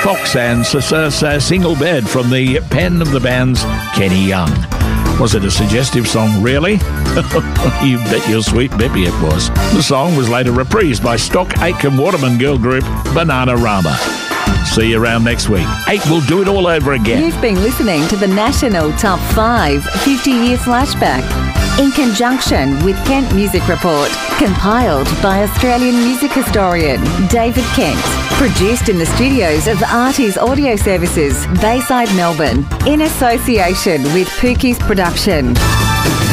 Fox and Single Bed from the pen of the band's Kenny Young. Was it a suggestive song, really? You bet your sweet Bippy it was. The song was later reprised by Stock Aitken Waterman girl group Bananarama. See you around next week. 8 will do it all over again. You've been listening to the National Top 5 50-Year Flashback in conjunction with Kent Music Report, compiled by Australian music historian David Kent. Produced in the studios of Artie's Audio Services, Bayside, Melbourne, in association with Pookie's Production.